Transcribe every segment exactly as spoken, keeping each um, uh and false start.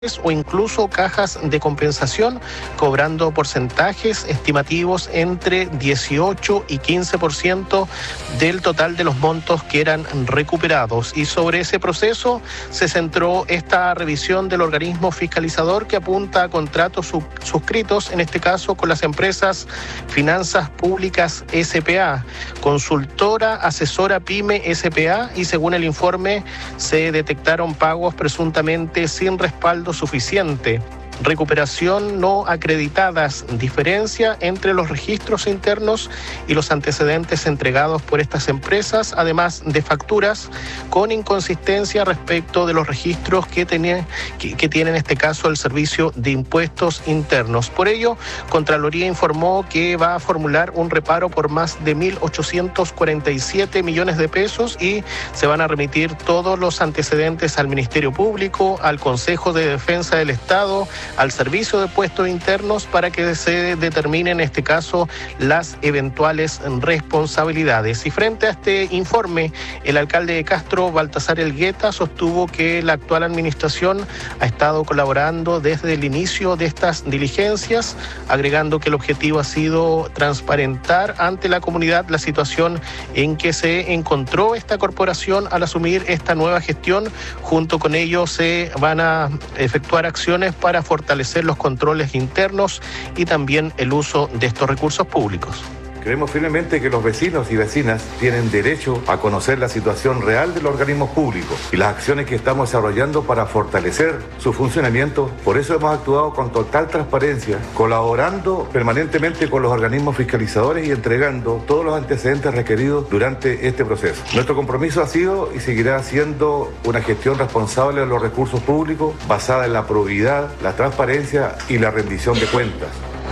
o incluso cajas de compensación, cobrando porcentajes estimativos entre dieciocho y quince por ciento del total de los montos que eran recuperados. Y sobre ese proceso se centró esta revisión del organismo fiscalizador que apunta a contratos sub- suscritos, en este caso con las empresas Finanzas Públicas S P A, Consultora Asesora Pyme S P A, y según el informe se detectaron pagos presuntamente sin respaldo suficiente, recuperación no acreditadas, diferencia entre los registros internos y los antecedentes entregados por estas empresas, además de facturas con inconsistencia respecto de los registros que, tenía, que, que tiene en este caso el Servicio de Impuestos Internos. Por ello, Contraloría informó que va a formular un reparo por más de mil ochocientos cuarenta y siete millones de pesos y se van a remitir todos los antecedentes al Ministerio Público, al Consejo de Defensa del Estado, al Servicio de Impuestos Internos, para que se determinen en este caso las eventuales responsabilidades. Y frente a este informe, el alcalde de Castro, Baltasar Elgueta, sostuvo que la actual administración ha estado colaborando desde el inicio de estas diligencias, agregando que el objetivo ha sido transparentar ante la comunidad la situación en que se encontró esta corporación al asumir esta nueva gestión. Junto con ello se van a efectuar acciones para fortalecer los controles internos y también el uso de estos recursos públicos. Creemos firmemente que los vecinos y vecinas tienen derecho a conocer la situación real de los organismos públicos y las acciones que estamos desarrollando para fortalecer su funcionamiento. Por eso hemos actuado con total transparencia, colaborando permanentemente con los organismos fiscalizadores y entregando todos los antecedentes requeridos durante este proceso. Nuestro compromiso ha sido y seguirá siendo una gestión responsable de los recursos públicos basada en la probidad, la transparencia y la rendición de cuentas.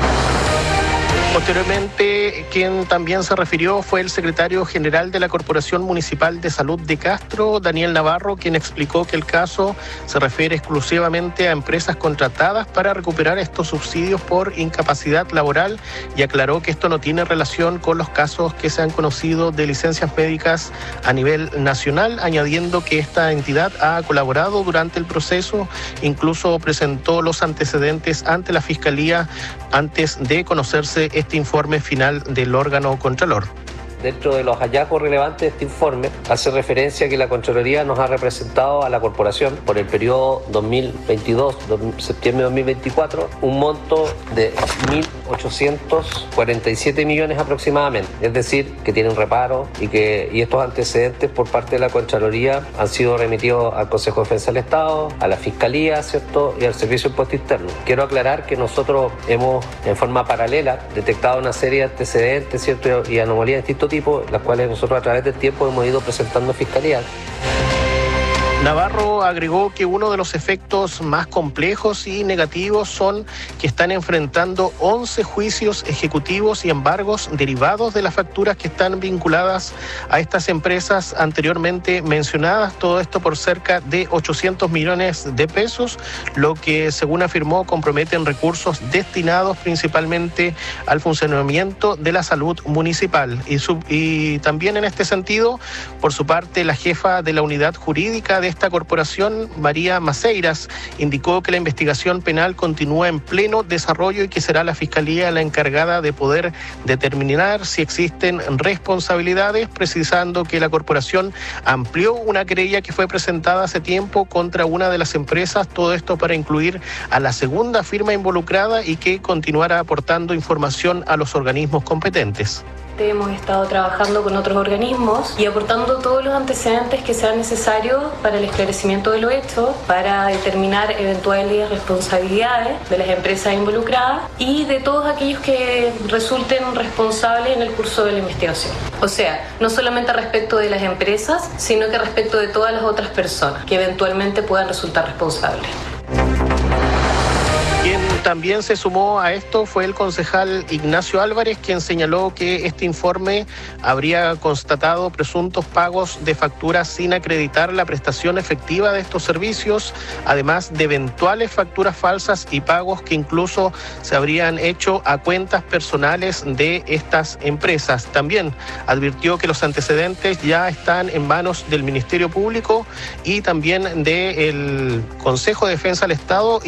Posteriormente, quien también se refirió fue el secretario general de la Corporación Municipal de Salud de Castro, Daniel Navarro, quien explicó que el caso se refiere exclusivamente a empresas contratadas para recuperar estos subsidios por incapacidad laboral, y aclaró que esto no tiene relación con los casos que se han conocido de licencias médicas a nivel nacional, añadiendo que esta entidad ha colaborado durante el proceso, incluso presentó los antecedentes ante la Fiscalía antes de conocerse este informe final del órgano Contralor. Dentro de los hallazgos relevantes de este informe, hace referencia a que la Contraloría nos ha representado a la Corporación por el periodo dos mil veintidós, septiembre de dos mil veinticuatro, un monto de mil ochocientos cuarenta y siete millones aproximadamente. Es decir, que tienen reparo y que y estos antecedentes por parte de la Contraloría han sido remitidos al Consejo de Defensa del Estado, a la Fiscalía, ¿cierto?, y al Servicio de Impuestos Internos. Quiero aclarar que nosotros hemos, en forma paralela, detectado una serie de antecedentes, ¿cierto?, y anomalías de distintos tipos, las cuales nosotros a través del tiempo hemos ido presentando a Fiscalía. Navarro agregó que uno de los efectos más complejos y negativos son que están enfrentando once juicios ejecutivos y embargos derivados de las facturas que están vinculadas a estas empresas anteriormente mencionadas, todo esto por cerca de ochocientos millones de pesos, lo que, según afirmó, comprometen recursos destinados principalmente al funcionamiento de la salud municipal. Y, sub, y también en este sentido, por su parte, la jefa de la unidad jurídica de esta corporación, María Maceiras, indicó que la investigación penal continúa en pleno desarrollo y que será la Fiscalía la encargada de poder determinar si existen responsabilidades, precisando que la corporación amplió una querella que fue presentada hace tiempo contra una de las empresas, todo esto para incluir a la segunda firma involucrada y que continuará aportando información a los organismos competentes. Hemos estado trabajando con otros organismos y aportando todos los antecedentes que sean necesarios para el esclarecimiento de los hechos, para determinar eventuales responsabilidades de las empresas involucradas y de todos aquellos que resulten responsables en el curso de la investigación. O sea, no solamente respecto de las empresas, sino que respecto de todas las otras personas que eventualmente puedan resultar responsables. Quien también se sumó a esto fue el concejal Ignacio Álvarez, quien señaló que este informe habría constatado presuntos pagos de facturas sin acreditar la prestación efectiva de estos servicios, además de eventuales facturas falsas y pagos que incluso se habrían hecho a cuentas personales de estas empresas. También advirtió que los antecedentes ya están en manos del Ministerio Público y también del Consejo de Defensa del Estado